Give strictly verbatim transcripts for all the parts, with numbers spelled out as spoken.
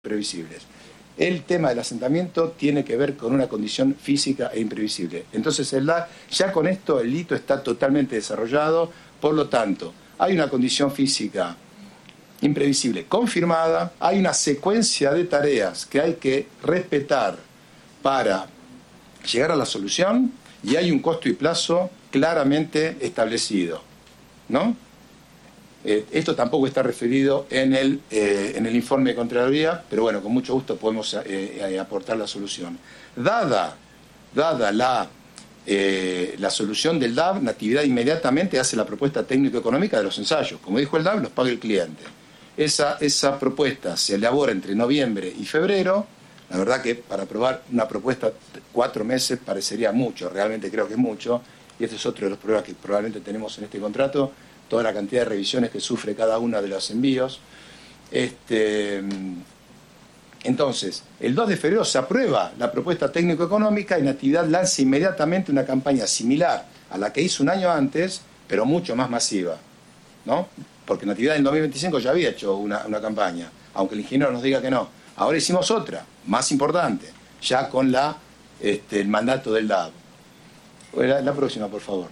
previsibles. El tema del asentamiento tiene que ver con una condición física e imprevisible. Entonces, el, ya con esto el hito está totalmente desarrollado, por lo tanto, hay una condición física imprevisible confirmada, hay una secuencia de tareas que hay que respetar para llegar a la solución y hay un costo y plazo claramente establecido, ¿no? Eh, esto tampoco está referido en el, eh, en el informe de Contraloría, pero bueno, con mucho gusto podemos eh, eh, aportar la solución. Dada, dada la, eh, la solución del D A B, Natividad inmediatamente hace la propuesta técnico-económica de los ensayos. Como dijo el D A B, los paga el cliente. Esa, esa propuesta se elabora entre noviembre y febrero. La verdad que para aprobar una propuesta cuatro meses parecería mucho, realmente creo que es mucho, y este es otro de los problemas que probablemente tenemos en este contrato, toda la cantidad de revisiones que sufre cada uno de los envíos. Este, entonces, el dos de febrero se aprueba la propuesta técnico-económica y Natividad lanza inmediatamente una campaña similar a la que hizo un año antes, pero mucho más masiva, ¿no? Porque Natividad en dos mil veinticinco ya había hecho una, una campaña, aunque el ingeniero nos diga que no. Ahora hicimos otra, más importante, ya con la, este, el mandato del D A B. La, la próxima, por favor.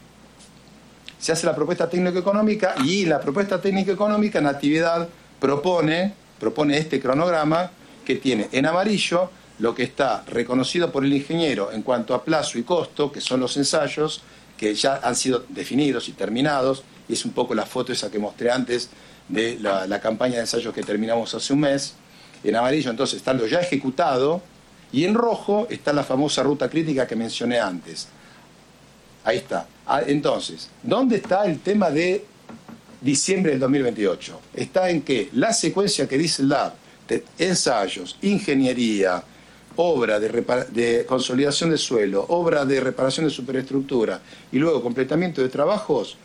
Se hace la propuesta técnico-económica y la propuesta técnico-económica Natividad propone, propone este cronograma que tiene en amarillo lo que está reconocido por el ingeniero en cuanto a plazo y costo, que son los ensayos, que ya han sido definidos y terminados, y es un poco la foto esa que mostré antes de la, la campaña de ensayos que terminamos hace un mes. En amarillo entonces está lo ya ejecutado y en rojo está la famosa ruta crítica que mencioné antes. Ahí está. Entonces, ¿dónde está el tema de diciembre del dos mil veintiocho? Está en que la secuencia que dice el D A B, de ensayos, ingeniería, obra de, de consolidación de suelo, obra de reparación de superestructura y luego completamiento de trabajos,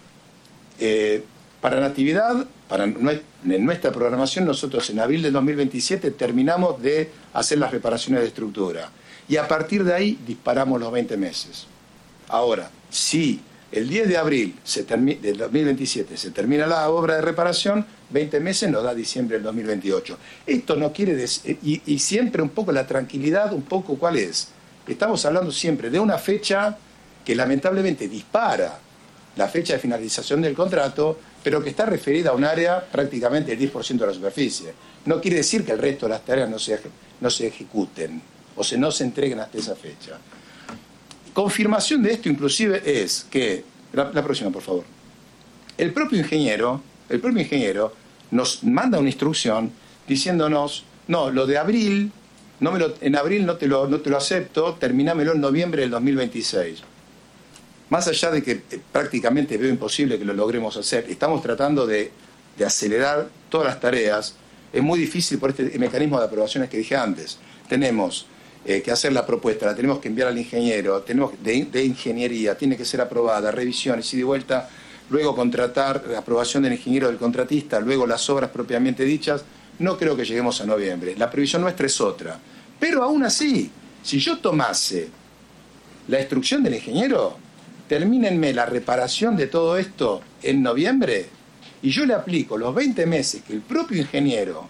eh, para Natividad, para en nuestra programación, nosotros en abril del dos mil veintisiete terminamos de hacer las reparaciones de estructura y a partir de ahí disparamos los veinte meses. Ahora, si el diez de abril se del dos mil veintisiete se termina la obra de reparación, veinte meses nos da diciembre del dos mil veintiocho. Esto no quiere decir, y, y siempre un poco la tranquilidad, un poco cuál es. Estamos hablando siempre de una fecha que lamentablemente dispara la fecha de finalización del contrato, pero que está referida a un área prácticamente del diez por ciento de la superficie. No quiere decir que el resto de las tareas no se, no se ejecuten o se no se entreguen hasta esa fecha. Confirmación de esto inclusive es que, la, la próxima por favor, el propio ingeniero, el propio ingeniero nos manda una instrucción diciéndonos, no, lo de abril, no me lo, en abril no te, lo, no te lo acepto, terminámelo en noviembre del dos mil veintiséis. Más allá de que eh, prácticamente veo imposible que lo logremos hacer, estamos tratando de, de acelerar todas las tareas, es muy difícil por este mecanismo de aprobaciones que dije antes. Tenemos Eh, que hacer la propuesta, la tenemos que enviar al ingeniero, tenemos de, de ingeniería, tiene que ser aprobada, revisiones, ida y vuelta, luego contratar, la aprobación del ingeniero del contratista, luego las obras propiamente dichas. No creo que lleguemos a noviembre. La previsión nuestra es otra. Pero aún así, si yo tomase la instrucción del ingeniero, termínenme la reparación de todo esto en noviembre, y yo le aplico los veinte meses que el propio ingeniero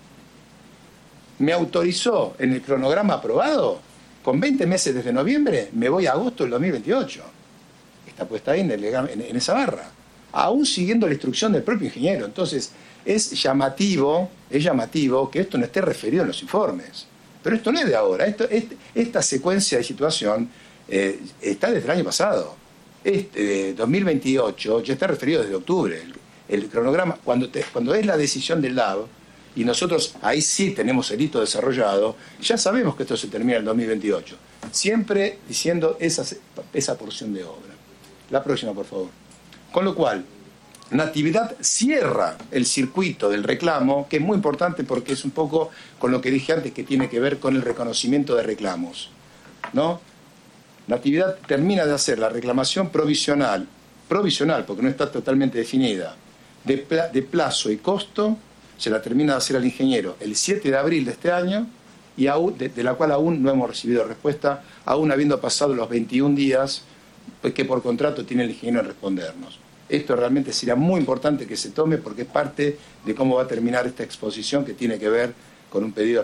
me autorizó en el cronograma aprobado, con veinte meses desde noviembre, me voy a agosto del dos mil veintiocho. Está puesta ahí en, el, en, en esa barra, aún siguiendo la instrucción del propio ingeniero. Entonces, es llamativo, es llamativo que esto no esté referido en los informes. Pero esto no es de ahora, esto, este, esta secuencia de situación eh, está desde el año pasado. Este dos mil veintiocho ya está referido desde octubre. El, el cronograma, cuando, te, cuando es la decisión del L A B, y nosotros ahí sí tenemos el hito desarrollado, ya sabemos que esto se termina en el dos mil veintiocho. Siempre diciendo esa, esa porción de obra. La próxima, por favor. Con lo cual, Natividad cierra el circuito del reclamo, que es muy importante porque es un poco con lo que dije antes, que tiene que ver con el reconocimiento de reclamos, ¿no? Natividad termina de hacer la reclamación provisional, provisional porque no está totalmente definida, de, pla, de plazo y costo. Se la termina de hacer al ingeniero el siete de abril de este año, y aún, de, de la cual aún no hemos recibido respuesta, aún habiendo pasado los veintiún días pues, que por contrato tiene el ingeniero en respondernos. Esto realmente sería muy importante que se tome porque es parte de cómo va a terminar esta exposición que tiene que ver con con un pedido